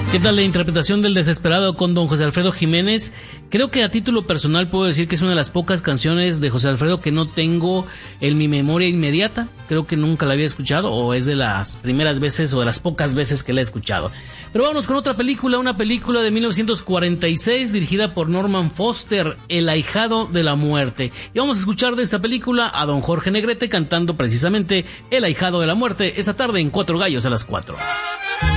¿Qué tal la interpretación del Desesperado con don José Alfredo Jiménez? Creo que a título personal puedo decir que es una de las pocas canciones de José Alfredo que no tengo en mi memoria inmediata. Creo que nunca la había escuchado, o es de las primeras veces o de las pocas veces que la he escuchado. Pero vámonos con otra película, una película de 1946 dirigida por Norman Foster, El ahijado de la muerte. Y vamos a escuchar de esta película a don Jorge Negrete cantando precisamente El ahijado de la muerte esa tarde en Cuatro Gallos a las 4.